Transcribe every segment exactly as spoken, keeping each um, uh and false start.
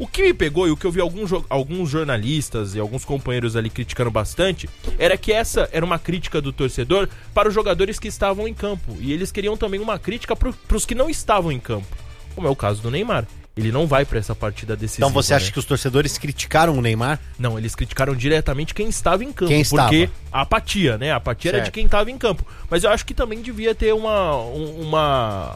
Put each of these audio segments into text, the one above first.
O que me pegou e o que eu vi alguns, alguns jornalistas e alguns companheiros ali criticando bastante, era que essa era uma crítica do torcedor para os jogadores que estavam em campo. E eles queriam também uma crítica para os que não estavam em campo, como é o caso do Neymar. Ele não vai para essa partida decisiva. Então você acha né? que os torcedores criticaram o Neymar? Não, eles criticaram diretamente quem estava em campo. Quem estava? Porque a apatia, né? A apatia Certo. era de quem estava em campo. Mas eu acho que também devia ter uma... uma...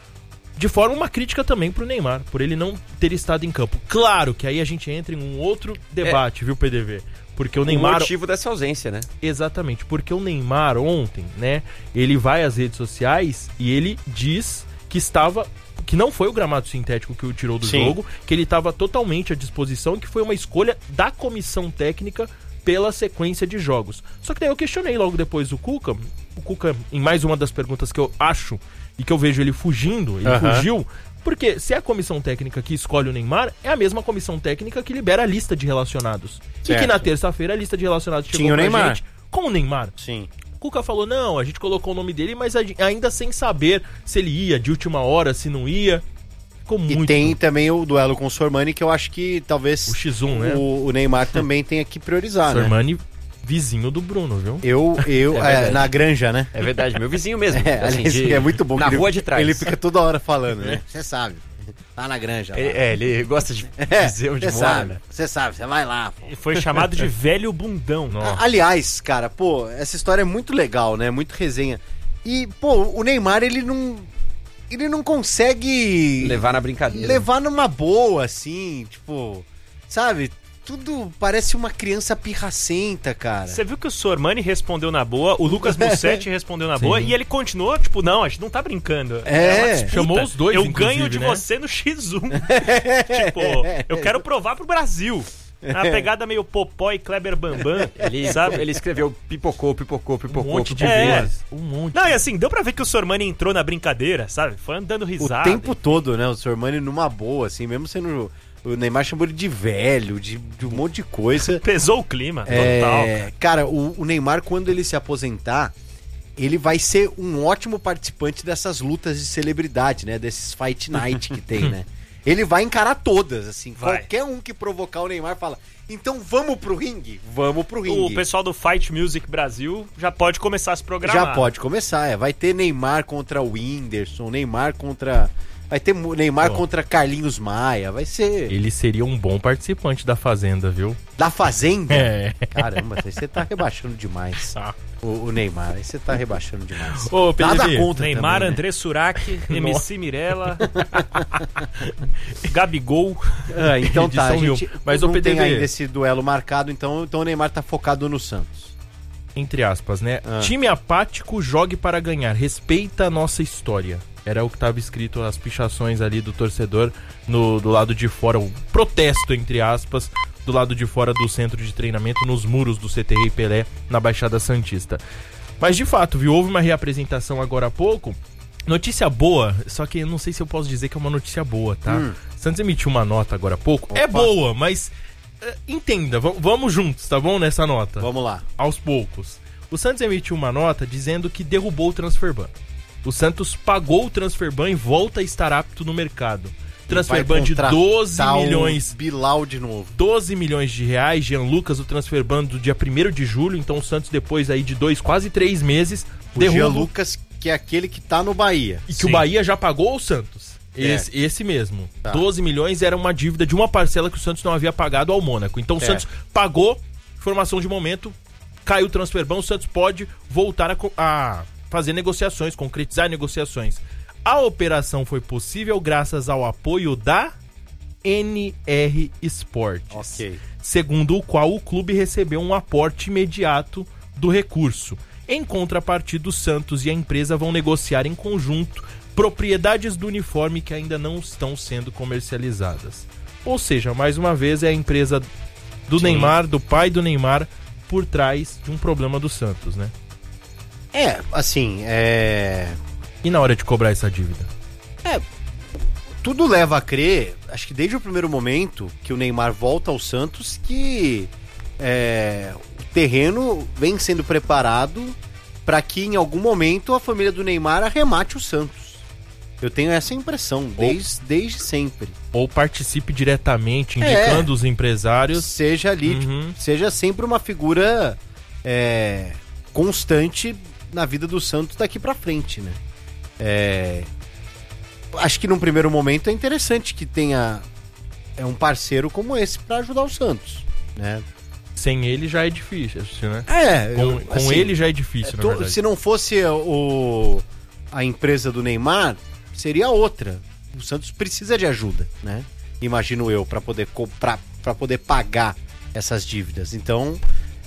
de forma uma crítica também pro Neymar, por ele não ter estado em campo. Claro que aí a gente entra em um outro debate, é. viu, P D V? Porque o Neymar... O motivo dessa ausência, né? Exatamente, porque o Neymar ontem, né, ele vai às redes sociais e ele diz que estava... que não foi o gramado sintético que o tirou do Sim. jogo, que ele estava totalmente à disposição e que foi uma escolha da comissão técnica pela sequência de jogos. Só que daí eu questionei logo depois o Cuca, o Cuca, em mais uma das perguntas que eu acho e que eu vejo ele fugindo, ele uh-huh. fugiu, porque se é a comissão técnica que escolhe o Neymar, é a mesma comissão técnica que libera a lista de relacionados. Certo. E que na terça-feira a lista de relacionados chegou Tinha o pra Neymar. gente com o Neymar. Sim. O Cuca falou, não, a gente colocou o nome dele, mas ainda sem saber se ele ia de última hora, se não ia. Ficou muito... E tem também o duelo com o Sormani, que eu acho que talvez o X um, né? o, o Neymar também tenha que priorizar, né? Sormani, vizinho do Bruno, viu? Eu, eu é é, na granja, né? É verdade, meu vizinho mesmo. É, assim, de, é muito bom. Na ele, rua de trás. Ele fica toda hora falando, né? Você sabe. Tá na granja. Lá. É, ele gosta de dizer onde Você mora, sabe, né? Você sabe, você vai lá. Pô. Ele foi chamado de velho bundão. Nossa. Aliás, cara, pô, essa história é muito legal, né? Muito resenha. E, pô, o Neymar, ele não... Ele não consegue... Levar na brincadeira. Levar numa boa, assim, tipo... Sabe? Tudo parece uma criança pirracenta, cara. Você viu que o Sormani respondeu na boa, o Lucas Mussetti respondeu na Sim. boa, e ele continuou, tipo, não, a gente não tá brincando. É, é chamou os dois, eu ganho de né? você no X um. Tipo, eu quero provar pro Brasil. Uma pegada meio Popó e Kleber Bambam. Ele, sabe? Ele escreveu pipocou, pipocou, pipocou. Um monte de é, vezes. Um monte. Não, e assim, deu pra ver que o Sormani entrou na brincadeira, sabe? Foi andando risada. O tempo todo, né? O Sormani numa boa, assim, mesmo sendo... O Neymar chamou ele de velho, de, de um monte de coisa. Pesou o clima, é, total. Cara, cara o, o Neymar, quando ele se aposentar, ele vai ser um ótimo participante dessas lutas de celebridade, né? Desses fight night que tem, né? Ele vai encarar todas, assim. Vai. Qualquer um que provocar o Neymar fala, então vamos pro ringue? Vamos pro ringue. O pessoal do Fight Music Brasil já pode começar a se programar. Já pode começar, é. Vai ter Neymar contra o Whindersson, Neymar contra... Vai ter Neymar Bom, contra Carlinhos Maia, vai ser... Ele seria um bom participante da Fazenda, viu? Da Fazenda? É. Caramba, aí você tá rebaixando demais. Ah. O, o Neymar, aí você tá rebaixando demais. Ô, P D V, nada contra Neymar, também, né? André Surak, M C Mirella, Gabigol. Ah, então tá, a gente Mas não o P D V... tem ainda esse duelo marcado, então, então o Neymar tá focado no Santos. Entre aspas, né? Ah. Time apático, jogue para ganhar, respeita a nossa história. Era o que estava escrito, as pichações ali do torcedor no, do lado de fora, um protesto, entre aspas, do lado de fora do centro de treinamento, nos muros do C T Rei Pelé, na Baixada Santista. Mas de fato, viu, houve uma reapresentação agora há pouco. Notícia boa, só que eu não sei se eu posso dizer que é uma notícia boa, tá? Hum. Santos emitiu uma nota agora há pouco. Opa. É boa, mas uh, entenda, v- vamos juntos, tá bom, nessa nota? Vamos lá. Aos poucos. O Santos emitiu uma nota dizendo que derrubou o Transferban. O Santos pagou o Transferban e volta a estar apto no mercado. Transferban de doze milhões. Bilal de novo. doze milhões de reais. Jean Lucas, o Transferban do dia primeiro de julho. Então o Santos, depois aí de dois, quase três meses, O derruba. Jean Lucas, que é aquele que tá no Bahia. E que Sim. o Bahia já pagou ao Santos. É. Esse, esse mesmo. Tá. doze milhões era uma dívida de uma parcela que o Santos não havia pagado ao Mônaco. Então o É. Santos pagou, informação de momento, caiu o Transferban, o Santos pode voltar a, co- a fazer negociações, concretizar negociações. A operação foi possível graças ao apoio da N R Esportes. Ok. Segundo o qual o clube recebeu um aporte imediato do recurso. Em contrapartida, o Santos e a empresa vão negociar em conjunto propriedades do uniforme que ainda não estão sendo comercializadas. Ou seja, mais uma vez é a empresa do Sim. Neymar, do pai do Neymar, por trás de um problema do Santos, né? É, assim, é... E na hora de cobrar essa dívida? Tudo leva a crer, acho que desde o primeiro momento que o Neymar volta ao Santos, que é, o terreno vem sendo preparado para que em algum momento a família do Neymar arremate o Santos. Eu tenho essa impressão, desde, desde sempre. Ou participe diretamente, indicando É. os empresários. Seja ali, Uhum. tipo, seja sempre uma figura é, constante na vida do Santos daqui pra frente, né? É, acho que num primeiro momento é interessante que tenha é, um parceiro como esse pra ajudar o Santos, né? Sem ele já é difícil, né? É, Com, eu, com assim, ele já é difícil, é, na to- verdade. se não fosse o, a empresa do Neymar, seria outra. O Santos precisa de ajuda, né? Imagino eu, pra poder comprar, para poder pagar essas dívidas. Então,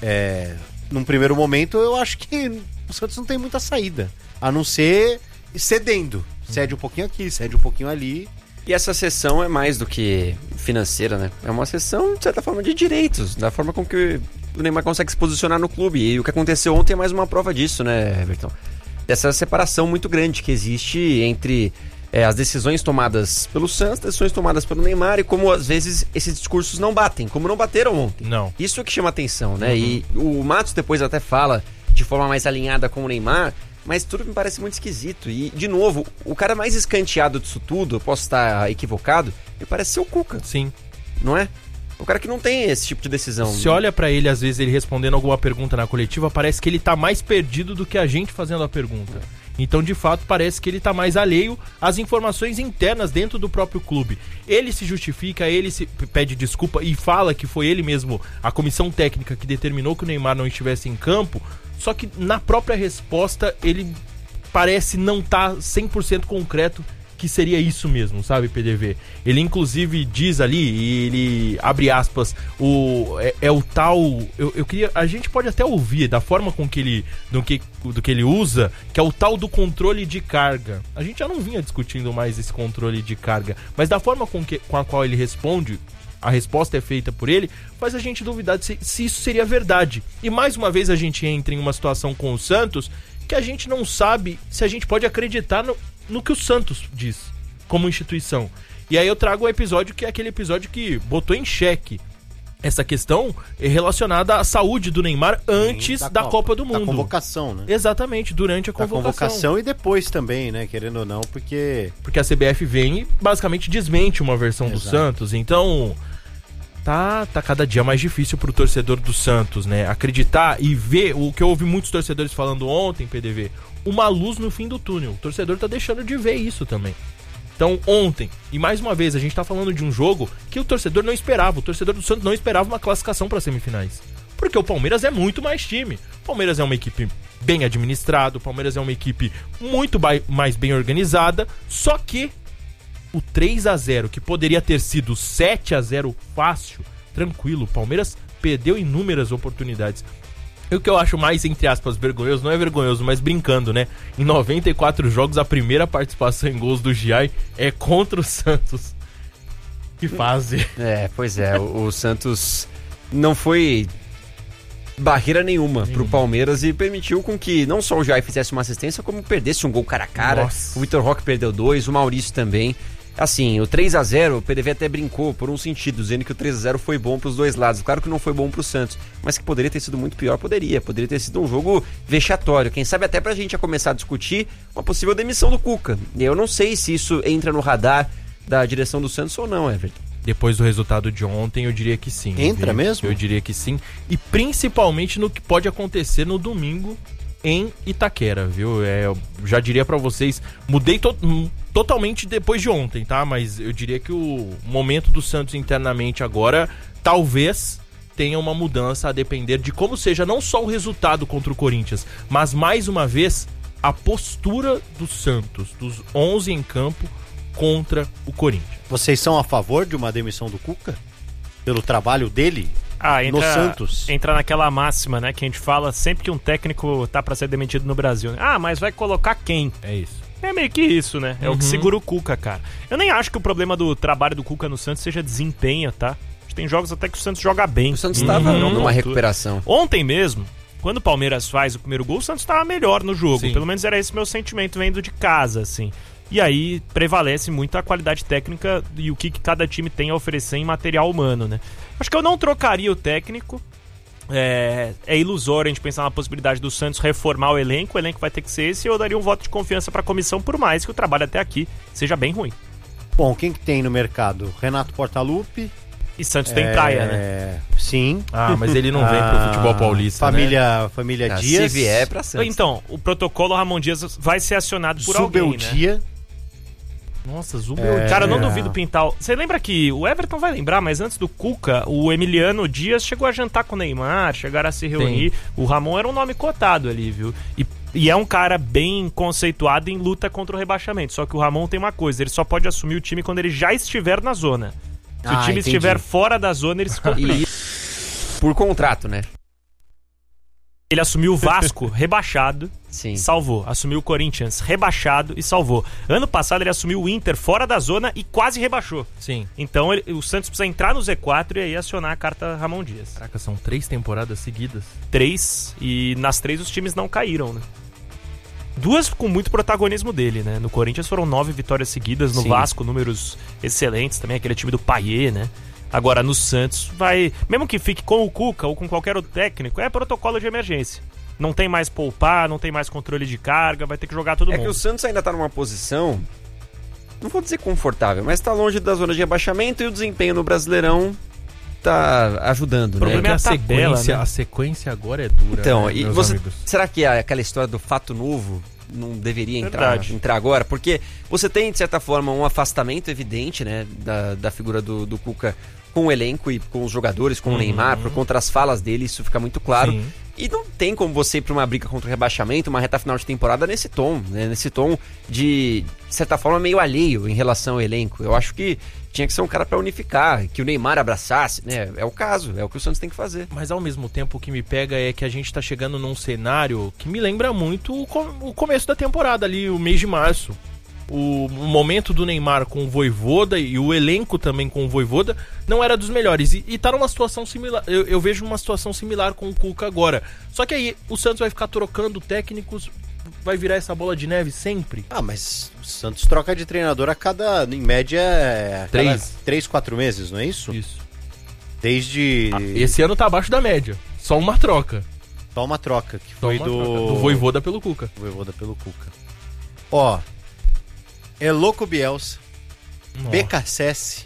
é, num primeiro momento, eu acho que o Santos não tem muita saída, a não ser cedendo. Cede um pouquinho aqui, cede um pouquinho ali. E essa cessão é mais do que financeira, né? É uma cessão, de certa forma, de direitos, da forma com que o Neymar consegue se posicionar no clube. E o que aconteceu ontem é mais uma prova disso, né, Everton? Dessa separação muito grande que existe entre é, as decisões tomadas pelo Santos, decisões tomadas pelo Neymar, e como às vezes esses discursos não batem, como não bateram ontem. Não. Isso é que chama atenção, né? E o Matos depois até fala de forma mais alinhada com o Neymar, mas tudo me parece muito esquisito. E, de novo, o cara mais escanteado disso tudo, eu posso estar equivocado, me parece ser o Cuca, Sim. não é? O cara que não tem esse tipo de decisão. Se olha pra ele, às vezes, ele respondendo alguma pergunta na coletiva, parece que ele tá mais perdido do que a gente fazendo a pergunta. Então, de fato, parece que ele tá mais alheio às informações internas dentro do próprio clube. Ele se justifica, ele se pede desculpa e fala que foi ele mesmo, a comissão técnica, que determinou que o Neymar não estivesse em campo, só que na própria resposta ele parece não estar tá cem por cento concreto que seria isso mesmo, sabe, P D V? Ele inclusive diz ali, e ele abre aspas, o, é, é o tal... Eu, eu queria... A gente pode até ouvir da forma com que ele... Do que, do que ele usa, que é o tal do controle de carga. A gente já não vinha discutindo mais esse controle de carga, mas da forma com, que, com a qual ele responde, a resposta é feita por ele, faz a gente duvidar de se, se isso seria verdade. E mais uma vez a gente entra em uma situação com o Santos que a gente não sabe se a gente pode acreditar no, no que o Santos diz como instituição. E aí eu trago um episódio que é aquele episódio que botou em xeque essa questão relacionada à saúde do Neymar antes Sim, da, Copa, Copa do Mundo. Da convocação, né? Exatamente, durante a Da convocação. convocação e depois também, né? Querendo ou não, porque... Porque a C B F vem e basicamente desmente uma versão do Exato. Santos. Então, tá, tá cada dia mais difícil pro torcedor do Santos, né? Acreditar e ver o que eu ouvi muitos torcedores falando ontem, P D V, uma luz no fim do túnel. O torcedor tá deixando de ver isso também. Então, ontem, e mais uma vez, a gente tá falando de um jogo que o torcedor não esperava. O torcedor do Santos não esperava uma classificação para semifinais. Porque o Palmeiras é muito mais time. O Palmeiras é uma equipe bem administrada, o Palmeiras é uma equipe muito ba- mais bem organizada, só que o três a zero, que poderia ter sido sete a zero fácil, tranquilo, o Palmeiras perdeu inúmeras oportunidades. E o que eu acho mais, entre aspas, vergonhoso, não é vergonhoso, mas brincando, né? Em noventa e quatro jogos, a primeira participação em gols do Giai é contra o Santos. Que fase. É, pois é, o, o Santos não foi barreira nenhuma pro Palmeiras e permitiu com que não só o Jair fizesse uma assistência, como perdesse um gol cara a cara. Nossa. O Vitor Roque perdeu dois, o Maurício também. Assim, o três a zero, o P D V até brincou por um sentido, dizendo que o três a zero foi bom pros dois lados. Claro que não foi bom pro Santos, mas que poderia ter sido muito pior, poderia. Poderia ter sido um jogo vexatório. Quem sabe até pra gente já começar a discutir uma possível demissão do Cuca. Eu não sei se isso entra no radar da direção do Santos ou não, Everton. Depois do resultado de ontem, eu diria que sim. Entra viu? mesmo? Eu diria que sim. E principalmente no que pode acontecer no domingo em Itaquera, viu? É, eu já diria pra vocês, mudei to- hum, totalmente depois de ontem, tá? Mas eu diria que o momento do Santos internamente agora, talvez tenha uma mudança a depender de como seja não só o resultado contra o Corinthians, mas mais uma vez a postura do Santos, dos onze em campo contra o Corinthians. Vocês são a favor de uma demissão do Cuca? Pelo trabalho dele? Ah, entra, No Santos. entra naquela máxima, né, que a gente fala sempre que um técnico tá pra ser demitido no Brasil. Né? Ah, mas vai colocar quem? É isso. É meio que isso, né? É Uhum. o que segura o Cuca, cara. Eu nem acho que o problema do trabalho do Cuca no Santos seja desempenho, tá? Tem jogos até que o Santos joga bem. O Santos estava Uhum. numa recuperação. Ontem mesmo, quando o Palmeiras faz o primeiro gol, o Santos tava melhor no jogo. Sim. Pelo menos era esse meu sentimento vendo de casa, assim. E aí prevalece muito a qualidade técnica e o que, que cada time tem a oferecer em material humano, né? Acho que eu não trocaria o técnico. É, é ilusório a gente pensar na possibilidade do Santos reformar o elenco. O elenco vai ter que ser esse e eu daria um voto de confiança para a comissão, por mais que o trabalho até aqui seja bem ruim. Bom, quem que tem no mercado? Renato Portaluppi. E Santos tem praia, né? É, sim. Ah, mas ele não vem pro futebol paulista, família, né? Família Ah, Dias. Se vier pra Santos. Então, o protocolo Ramon Dias vai ser acionado por alguém, né? Subeldia. Nossa, Zubel. Cara, eu não É. duvido pintar. o- Você lembra que o Everton vai lembrar, mas antes do Cuca, o Emiliano Dias chegou a jantar com o Neymar, chegaram a se reunir. O Ramon era um nome cotado ali, viu? E, e é um cara bem conceituado em luta contra o rebaixamento. Só que o Ramon tem uma coisa: ele só pode assumir o time quando ele já estiver na zona. Se Ah, o time entendi. estiver fora da zona, ele se complica. E por contrato, né? Ele assumiu o Vasco rebaixado Sim. e salvou. Assumiu o Corinthians rebaixado e salvou. Ano passado ele assumiu o Inter fora da zona e quase rebaixou. Sim. Então ele- o Santos precisa entrar no Z quatro e aí acionar a carta Ramon Dias. Caraca, são três temporadas seguidas. Três, e nas três os times não caíram, né? Duas com muito protagonismo dele, né? No Corinthians foram nove vitórias seguidas, no Sim. Vasco números excelentes também, aquele time do Payet, né? Agora no Santos vai, mesmo que fique com o Cuca ou com qualquer outro técnico, é protocolo de emergência. Não tem mais poupar, não tem mais controle de carga, vai ter que jogar todo É mundo. que o Santos ainda tá numa posição, não vou dizer confortável, mas tá longe da zona de rebaixamento e o desempenho no Brasileirão tá ajudando, O né? problema é Porque a a tabela, sequência, né? a sequência agora é dura. Então, né, e meus você, amigos? será que a- aquela história do fato novo não deveria entrar, Verdade. entrar agora? Porque você tem, de certa forma, um afastamento evidente, né, da, da figura do, do Cuca com o elenco e com os jogadores, com o Neymar, por conta das falas dele, isso fica muito claro. Sim. E não tem como você ir pra uma briga contra o rebaixamento, uma reta final de temporada nesse tom, né? Nesse tom de, de certa forma, meio alheio em relação ao elenco. Eu acho que tinha que ser um cara pra unificar, que o Neymar abraçasse, né? É o caso, é o que o Santos tem que fazer. Mas ao mesmo tempo o que me pega é que a gente tá chegando num cenário que me lembra muito o, com- o começo da temporada ali, o mês de março. O, o momento do Neymar com o Vojvoda e o elenco também com o Vojvoda não era dos melhores. E, e tá numa situação similar. Eu, eu vejo uma situação similar com o Cuca agora. Só que aí o Santos vai ficar trocando técnicos, vai virar essa bola de neve sempre. Ah, mas o Santos troca de treinador a cada, em média, é a cada Três. três, quatro meses, não é isso? Isso. Desde. Esse ano tá abaixo da média. Só uma troca. Só uma troca, que Só foi uma do. troca. Do Vojvoda pelo Cuca. Voivoda pelo Cuca. Ó. É louco Bielsa, B K S S,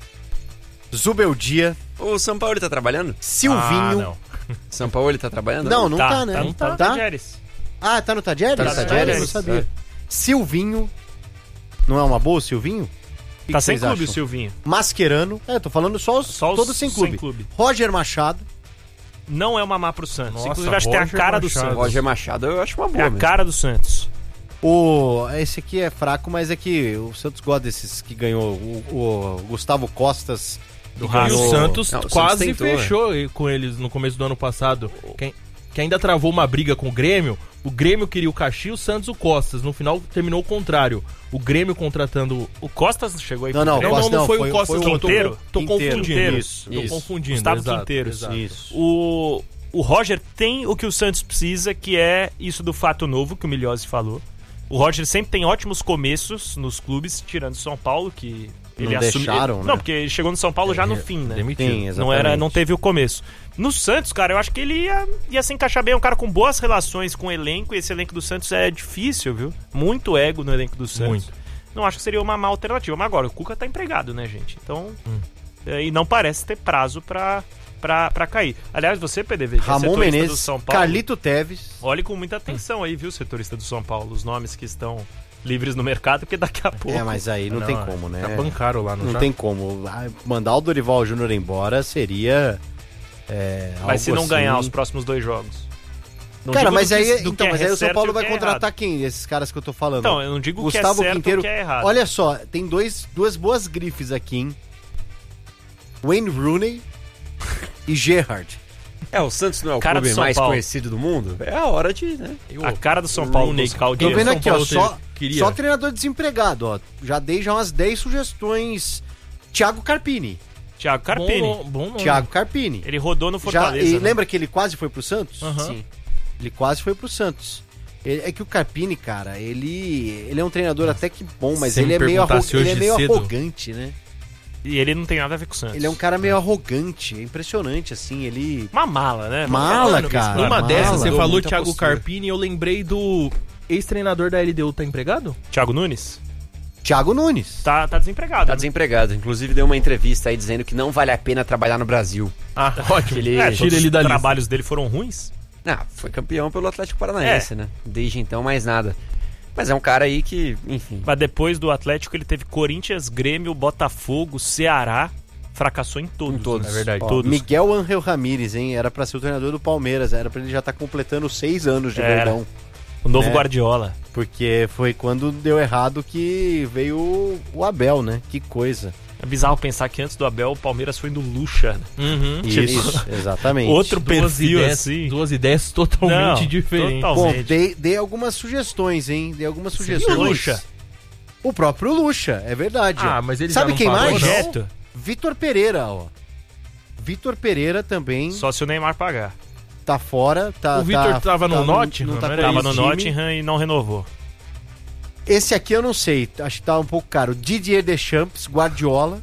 Zubeldia, O São Paulo tá trabalhando? Silvinho. Ah, não. São Paulo tá trabalhando? Não, não tá, tá, né? tá, Não tá no tá? Tajeres. Ah, tá no Tajeres? Tá no Tajeres, Tajeres, eu não sabia. é. Silvinho. Não é uma boa, o Silvinho? O que Tá que sem vocês clube o acham? Silvinho. Mascherano. É, eu tô falando só os, Só os todos sem clube. sem clube. Roger Machado. Não é uma má pro Santos. Nossa, Inclusive, acho que tem a Roger cara do Machado. Santos. Roger Machado eu acho uma É boa a mesmo. cara do Santos. O, esse aqui é fraco, mas é que o Santos gosta desses que ganhou. O, o Gustavo Costas. Do que E Racing. o ganhou- Santos Não, o Santos quase tentou, fechou com eles no começo do ano passado. Quem, que ainda travou uma briga com o Grêmio. O Grêmio queria o Caxias, o Santos o Costas. No final terminou o contrário. O Grêmio contratando. O Costas chegou aí Não, pro não, Não, Grêmio. não, Costa não não, foi, foi- o Costas, foi o não. Tô, Quinteiro. tô Quinteiro. confundindo. Isso, tô isso. confundindo. Gustavo exato, Quinteiro. exato. Isso. O, o Roger tem o que o Santos precisa, que é isso do fato novo que o Milhose falou. O Roger sempre tem ótimos começos nos clubes, tirando São Paulo, que ele Não assumiu. deixaram, né? Não, porque ele chegou no São Paulo já no fim, né? Demitido. Sim, Não, era, exatamente. não teve o começo. No Santos, cara, eu acho que ele ia, ia se encaixar bem. É um cara com boas relações com o elenco, e esse elenco do Santos é difícil, viu? Muito ego no elenco do Santos. Muito. Não acho que seria uma má alternativa. Mas agora, o Cuca tá empregado, né, gente? Então. Hum. é, e não parece ter prazo pra, pra, pra cair. Aliás, você, P D V, que é Ramon setorista do Menezes, São Paulo. Carlito Teves. Olhe com muita atenção aí, viu, setorista do São Paulo, os nomes que estão livres no mercado, porque daqui a pouco. É, mas aí não, Não, tem é. como, né? Já bancaram lá, não Não já? tem como. Ah, mandar o Dorival Júnior embora seria. É, Mas algo se não assim- ganhar os próximos dois jogos. Não Cara, digo mas do que- aí, do então, que mas é aí o São certo Paulo e o vai que é contratar errado. quem? Esses caras que eu tô falando. Então, eu não digo o que é Gustavo certo Quinteiro. ou que é errado. Olha só, tem dois, duas boas grifes aqui, hein? Wayne Rooney e Gerrard. É, o Santos não é o Cara do clube São mais Paulo. conhecido do mundo? É a hora de, né? A cara do São Paulo Rooney, buscar o Tô dinheiro. vendo São aqui, ó, Paulo só, teve- queria. só treinador desempregado, ó. Já dei já umas dez sugestões. Thiago Carpini. Thiago Carpini. Bom, bom nome. Thiago Carpini. Ele rodou no Já, Fortaleza. e né? lembra que ele quase foi pro Santos? Aham. Sim. Ele quase foi pro Santos. Ele- é que o Carpini, cara, ele, ele é um treinador até que bom, mas Se ele me é meio, arro, perguntasse ele é hoje meio cedo- arrogante, né? E ele não tem nada a ver com o Santos. Ele é um cara meio arrogante, é impressionante, assim, ele... Uma mala, né? Mala, Mano, cara. Numa mala. dessas, você Mudou falou muita Thiago postura. Carpini, eu lembrei do ex-treinador da L D U, tá empregado? Thiago Nunes? Thiago Nunes. Tá, tá desempregado. Tá né? desempregado. Inclusive deu uma entrevista aí dizendo que não vale a pena trabalhar no Brasil. Ah, ótimo. Ele- É, Tira todos ele os da lista. trabalhos dele foram ruins. Ah, foi campeão pelo Atlético Paranaense, né? Desde então, mais nada. Mas é um cara aí que, enfim... Mas depois do Atlético, ele teve Corinthians, Grêmio, Botafogo, Ceará. Fracassou em todos. Em todos. né? É verdade. Ó, todos. Miguel Ángel Ramírez, hein? Era pra ser o treinador do Palmeiras, era pra ele já estar completando seis anos de Era. Verdão. O novo né? Guardiola. Porque foi quando deu errado que veio o- o Abel, né? Que coisa. É bizarro pensar que antes do Abel, o Palmeiras foi do Lucha. Né? Uhum. Isso, exatamente. Outro Duas perfil ideias, assim. duas ideias totalmente Não, diferentes. total- Bom, Talvez. dei, dei algumas sugestões, hein? Dei algumas E sugestões. o Lucha? O próprio Lucha, é verdade. Ah, mas ele Sabe já não quem falou, mais? não? Projeto. Vitor Pereira, ó. Vitor Pereira também Só se o Neymar pagar. tá fora. Tá, O Vitor tá, tava no tá Nottingham, não tá não com era Tava esse no time. Nottingham e não renovou. Esse aqui eu não sei, acho que tá um pouco caro. Didier Deschamps, Guardiola,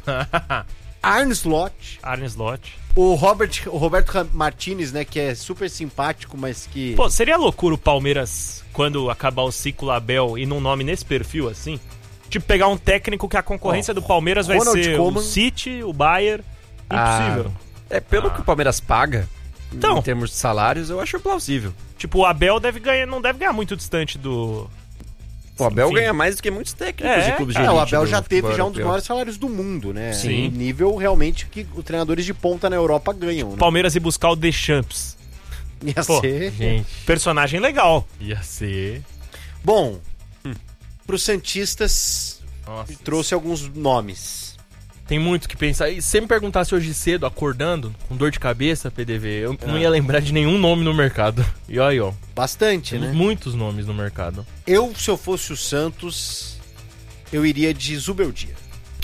Arne Slot, Arne Slot. o, Robert, o Roberto Ra- Martinez, né, que é super simpático, mas que... Pô, seria loucura o Palmeiras, quando acabar o ciclo Abel, e num nome nesse perfil assim? Tipo, pegar um técnico que a concorrência Ó, do Palmeiras vai Ronald ser Koeman. o City, o Bayern. Ah, Impossível. É, pelo Ah. que o Palmeiras paga, Então. em termos de salários, eu acho plausível. Tipo, o Abel deve ganhar, não deve ganhar muito distante do... O Abel Enfim. ganha mais do que muitos técnicos É, de clubes de É, elite o Abel do já teve futebol já um dos europeu. maiores salários do mundo, né? Sim. Nível realmente que os treinadores de ponta na Europa ganham, né? Palmeiras ir buscar o Deschamps. Ia Pô, ser... Gente, Personagem legal. ia ser... Bom, pros Santistas, Nossa. trouxe alguns nomes. Tem muito que pensar. E se você me perguntasse hoje cedo, acordando, com dor de cabeça, P D V, eu não ia lembrar de nenhum nome no mercado. E olha aí, ó. Bastante, Temos né? muitos nomes no mercado. Eu, se eu fosse o Santos, eu iria de Zubeldia.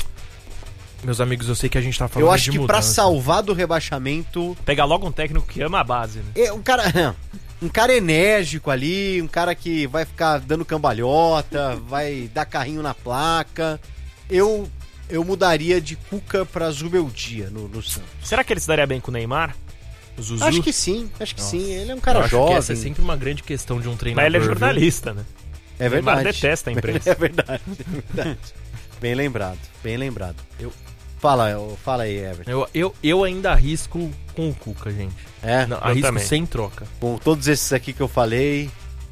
Meus amigos, eu sei que a gente tá falando Eu acho de que pra mudança. salvar do rebaixamento, Pegar logo um técnico que ama a base, né? é um cara, um cara enérgico ali, um cara que vai ficar dando cambalhota, vai dar carrinho na placa. Eu eu mudaria de Cuca pra Zubeldia no, no Santos. Será que ele se daria bem com o Neymar? O Zuzu? Acho que sim, acho que Nossa. sim. Ele é um Eu cara acho jovem. que essa é sempre uma grande questão de um treinador. Mas ele é viu? jornalista, né? É Neymar verdade. detesta a imprensa. É verdade, é verdade. Bem lembrado, bem lembrado. Eu fala, eu- fala aí, Everton. Eu, eu, eu ainda arrisco com o Cuca, gente. É, Não, eu arrisco também. sem troca. com todos esses aqui que eu falei,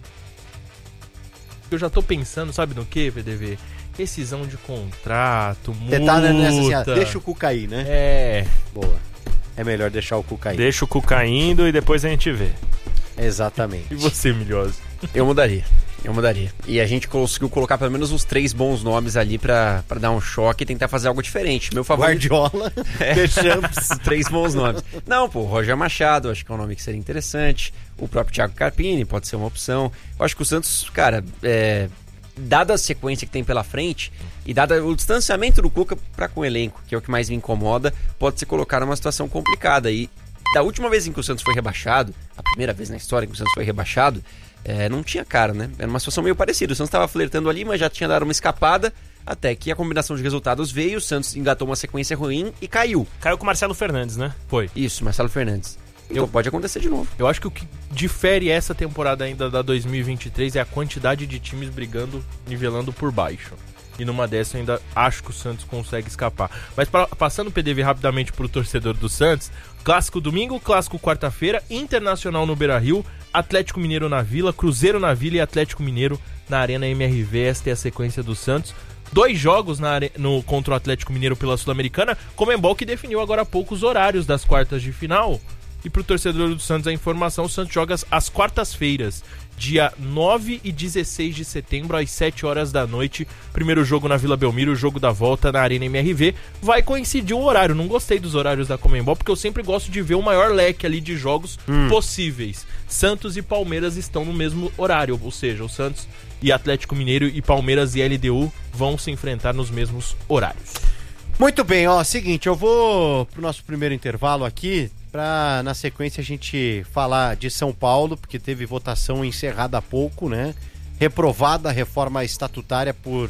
Eu já tô pensando, sabe no que, P D V? Rescisão de contrato, multa. você tá nessa assim, ah, deixa o Cuca aí, né? É. Boa. É melhor deixar o Cuca aí. Deixa o Cuca indo e depois a gente vê. Exatamente. E você, Milhosa? Eu mudaria. Eu mudaria. E a gente conseguiu colocar pelo menos uns três bons nomes ali pra, pra dar um choque e tentar fazer algo diferente. Meu favorito. Guardiola, Deschamps. Três bons nomes. Não, pô, Roger Machado, acho que é um nome que seria interessante. O próprio Thiago Carpini pode ser uma opção. Eu acho que o Santos, cara, é, dada a sequência que tem pela frente e dado o distanciamento do Cuca pra com o elenco, que é o que mais me incomoda, pode se colocar numa situação complicada. E da última vez em que o Santos foi rebaixado, a primeira vez na história que o Santos foi rebaixado, é, não tinha cara, né? Era uma situação meio parecida. O Santos estava flertando ali, mas já tinha dado uma escapada, até que a combinação de resultados veio, o Santos engatou uma sequência ruim e caiu. Caiu com o Marcelo Fernandes, né? Foi. Isso, Marcelo Fernandes. Então Eu- pode acontecer de novo. Eu acho que o que difere essa temporada ainda da dois mil e vinte e três é a quantidade de times brigando, nivelando por baixo. E numa dessa eu ainda acho que o Santos consegue escapar. Mas pra, passando o P D V rapidamente pro torcedor do Santos, clássico domingo, clássico quarta-feira, Internacional no Beira-Rio, Atlético Mineiro na Vila, Cruzeiro na Vila e Atlético Mineiro na Arena M R V. Esta é a sequência do Santos. Dois jogos na are... no... contra o Atlético Mineiro pela Sul-Americana. Comembol que definiu agora há pouco os horários das quartas de final. E pro torcedor do Santos a informação, o Santos joga às quartas-feiras, dia nove e dezesseis de setembro, às sete horas da noite. Primeiro jogo na Vila Belmiro, o jogo da volta na Arena M R V. Vai coincidir o horário. Não gostei dos horários da Comembol, porque eu sempre gosto de ver o maior leque ali de jogos possíveis. Santos e Palmeiras estão no mesmo horário, ou seja, o Santos e Atlético Mineiro e Palmeiras e L D U vão se enfrentar nos mesmos horários. Muito bem, ó, seguinte, eu vou pro nosso primeiro intervalo aqui, pra na sequência a gente falar de São Paulo, porque teve votação encerrada há pouco, né? Reprovada a reforma estatutária por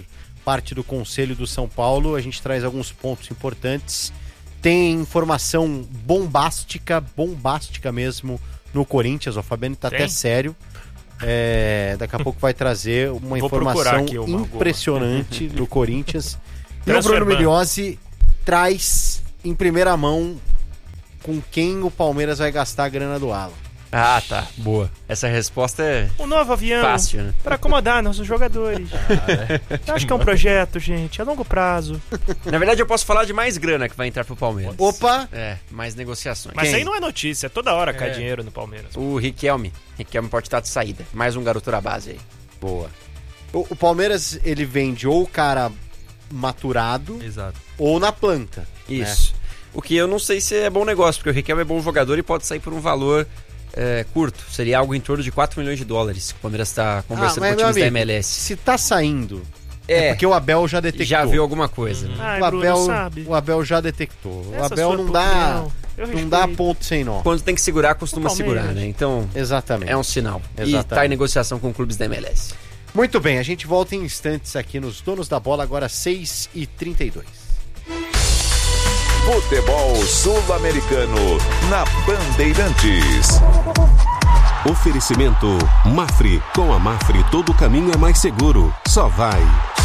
parte do Conselho do São Paulo, a gente traz alguns pontos importantes. Tem informação bombástica, bombástica mesmo, no Corinthians. O Fabiano tá Tem? até sério. É, daqui a pouco vai trazer uma Vou procurar informação aqui uma impressionante do Corinthians. E o Transfer Bruno ban. Migliozzi traz em primeira mão com quem o Palmeiras vai gastar a grana do Alan. Ah, tá. Boa. Essa resposta é Um novo avião fácil, né? para acomodar nossos jogadores. Eu acho que é um projeto, gente, a longo prazo. Na verdade, eu posso falar de mais grana que vai entrar pro Palmeiras. Opa! É, mais negociações. Mas Quem? aí não é notícia, toda hora cai É. dinheiro no Palmeiras. O Riquelme. Riquelme pode estar de saída. Mais um garoto da base aí. Boa. O, o Palmeiras, ele vende ou o cara maturado Exato. ou na planta. Isso. O que eu não sei se é bom negócio, porque o Riquelme é bom jogador e pode sair por um valor é, curto. Seria algo em torno de quatro milhões de dólares que o Palmeiras está conversando mas, com meu times da amigo, M L S. Se tá saindo, é, É, porque o Abel já detectou. já viu alguma coisa, né? Ai, o, Bruno, Abel, sabe? o Abel já detectou. Essa o Abel sua não dá, opinião, eu não dá respeito. ponto sem nó. Quando tem que segurar, costuma O Palmeiras. segurar, né? Então, Exatamente. é um sinal. E Exatamente. tá em negociação com clubes da M L S. Muito bem, a gente volta em instantes aqui nos Donos da Bola, agora seis e trinta e dois. Futebol Sul-Americano na Bandeirantes. Oferecimento Mafre. Com a Mafre todo caminho é mais seguro. Só vai.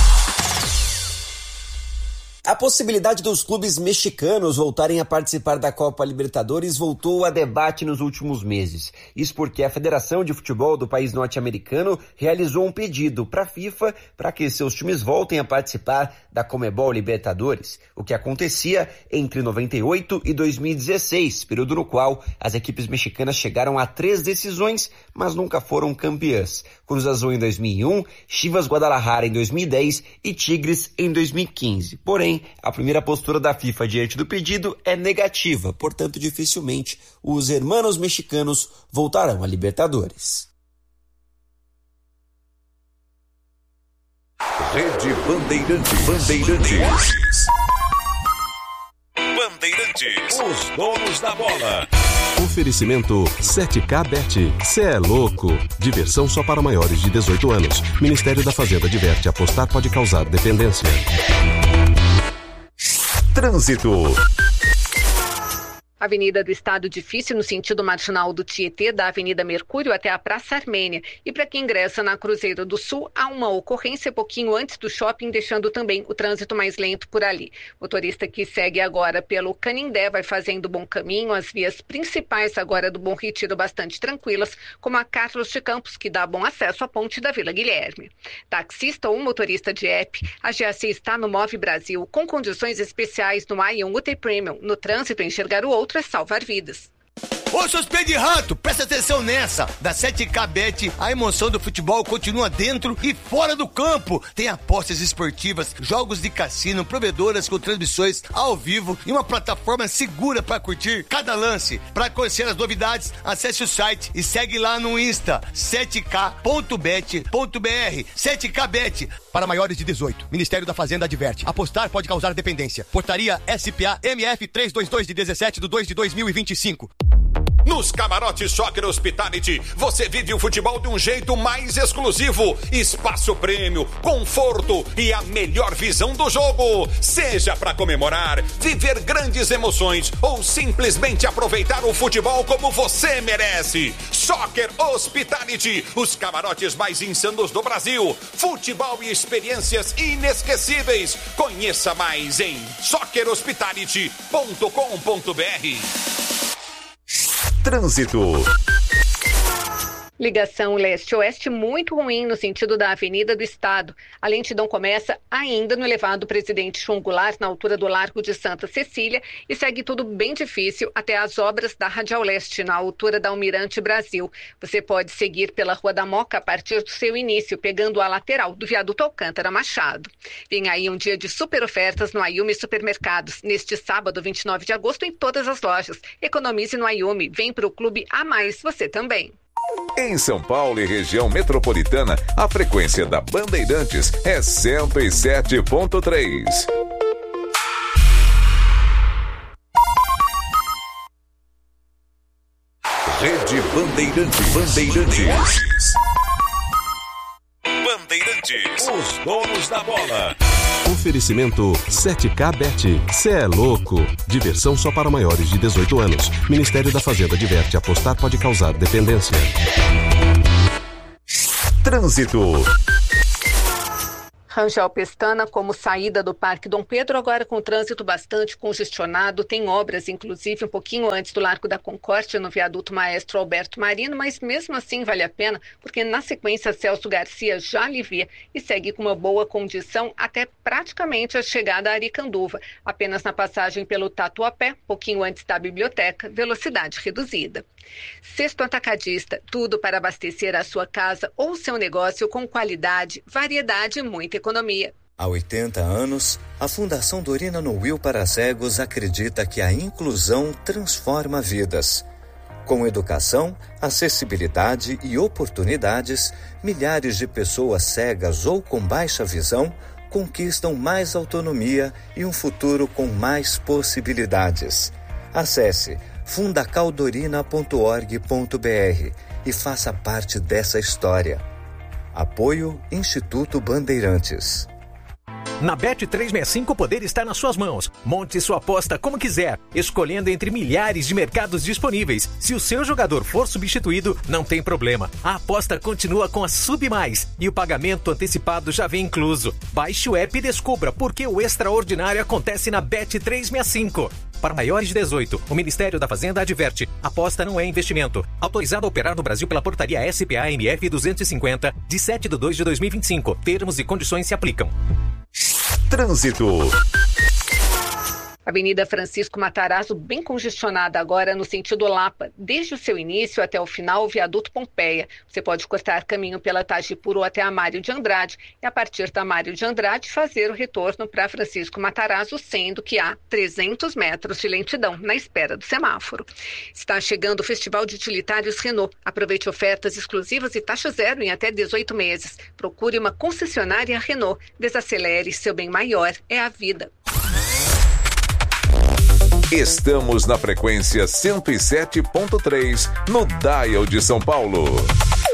A possibilidade dos clubes mexicanos voltarem a participar da Copa Libertadores voltou a debate nos últimos meses. Isso porque a Federação de Futebol do país norte-americano realizou um pedido para a FIFA para que seus times voltem a participar da Conmebol Libertadores, o que acontecia entre noventa e oito e dois mil e dezesseis, período no qual as equipes mexicanas chegaram a três decisões, mas nunca foram campeãs. Cruz Azul em dois mil e um, Chivas Guadalajara em dois mil e dez e Tigres em dois mil e quinze. Porém, a primeira postura da FIFA diante do pedido é negativa, portanto, dificilmente os hermanos mexicanos voltarão à Libertadores. Rede Bandeirantes. Bandeirantes. Bandeirantes. Os donos da bola. Oferecimento sete K Bet. Cê é louco. Diversão só para maiores de dezoito anos. Ministério da Fazenda adverte: apostar pode causar dependência. Trânsito. Avenida do Estado difícil no sentido marginal do Tietê, da Avenida Mercúrio até a Praça Armênia. E para quem ingressa na Cruzeiro do Sul, há uma ocorrência pouquinho antes do shopping, deixando também o trânsito mais lento por ali. Motorista que segue agora pelo Canindé vai fazendo bom caminho, as vias principais agora do Bom Retiro bastante tranquilas, como a Carlos de Campos, que dá bom acesso à ponte da Vila Guilherme. Taxista ou motorista de app, a G A C está no Move Brasil, com condições especiais no A um U T Premium. No trânsito, enxergar o outro é salvar vidas. Ô, seus pés de rato, presta atenção nessa. Da sete K Bet, a emoção do futebol continua dentro e fora do campo. Tem apostas esportivas, jogos de cassino, provedoras com transmissões ao vivo e uma plataforma segura para curtir cada lance. Para conhecer as novidades, acesse o site e segue lá no Insta, sete K ponto bet ponto b r. sete K Bet, para maiores de dezoito. Ministério da Fazenda adverte: apostar pode causar dependência. Portaria S P A M F trezentos e vinte e dois de dezessete de dois de dois mil e vinte e cinco. Nos camarotes Soccer Hospitality, você vive o futebol de um jeito mais exclusivo. Espaço prêmio, conforto e a melhor visão do jogo. Seja para comemorar, viver grandes emoções ou simplesmente aproveitar o futebol como você merece. Soccer Hospitality, os camarotes mais insanos do Brasil. Futebol e experiências inesquecíveis. Conheça mais em soccer hospitality ponto com ponto b r. Trânsito. Ligação leste-oeste muito ruim no sentido da Avenida do Estado. A lentidão começa ainda no elevado Presidente João Goulart, na altura do Largo de Santa Cecília, e segue tudo bem difícil até as obras da Radial Leste, na altura da Almirante Brasil. Você pode seguir pela Rua da Moca a partir do seu início, pegando a lateral do viaduto Alcântara Machado. Vem aí um dia de super ofertas no Ayumi Supermercados, neste sábado, vinte e nove de agosto, em todas as lojas. Economize no Ayumi, vem para o Clube A Mais, você também. Em São Paulo e região metropolitana, a frequência da Bandeirantes é cento e sete ponto três. Rede Bandeirantes. Bandeirantes. Bandeirantes. Os donos da bola. Oferecimento sete K Bet. Cê é louco. Diversão só para maiores de dezoito anos. Ministério da Fazenda adverte: apostar pode causar dependência. Trânsito. Rangel Pestana como saída do Parque Dom Pedro, agora com trânsito bastante congestionado, tem obras inclusive um pouquinho antes do Largo da Concórdia, no viaduto Maestro Alberto Marino, mas mesmo assim vale a pena, porque na sequência Celso Garcia já alivia e segue com uma boa condição até praticamente a chegada a Aricanduva, apenas na passagem pelo Tatuapé, pouquinho antes da biblioteca, velocidade reduzida. Sexto Atacadista, tudo para abastecer a sua casa ou seu negócio com qualidade, variedade e muita economia. Há oitenta anos, a Fundação Dorina no Will para Cegos acredita que a inclusão transforma vidas. Com educação, acessibilidade e oportunidades, milhares de pessoas cegas ou com baixa visão conquistam mais autonomia e um futuro com mais possibilidades. Acesse fundacaldorina ponto org ponto br e faça parte dessa história. Apoio Instituto Bandeirantes. Na Bet trezentos e sessenta e cinco o poder está nas suas mãos. Monte sua aposta como quiser, escolhendo entre milhares de mercados disponíveis. Se o seu jogador for substituído, não tem problema. A aposta continua com a Sub Mais e o pagamento antecipado já vem incluso. Baixe o app e descubra por que o extraordinário acontece na Bet trezentos e sessenta e cinco. Para maiores de dezoito, o Ministério da Fazenda adverte: aposta não é investimento. Autorizado a operar no Brasil pela portaria S P A M F duzentos e cinquenta, de sete de dois de dois mil e vinte e cinco. Termos e condições se aplicam. Trânsito. Avenida Francisco Matarazzo, bem congestionada agora no sentido Lapa, desde o seu início até o final, o viaduto Pompeia. Você pode cortar caminho pela Tagipuro até a Mário de Andrade e a partir da Mário de Andrade fazer o retorno para Francisco Matarazzo, sendo que há trezentos metros de lentidão na espera do semáforo. Está chegando o Festival de Utilitários Renault. Aproveite ofertas exclusivas e taxa zero em até dezoito meses. Procure uma concessionária Renault. Desacelere, seu bem maior é a vida. Estamos na frequência cento e sete ponto três, no Dial de São Paulo.